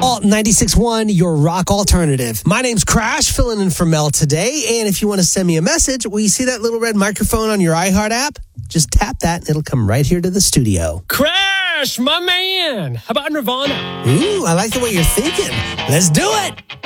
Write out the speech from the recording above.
Alt 96.1, your rock alternative. My name's Crash, filling in for Mel today. And if you want to send me a message, will you see that little red microphone on your iHeart app? Just tap that and it'll come right here to the studio. Crash, my man. How about Nirvana? Ooh, I like the way you're thinking. Let's do it.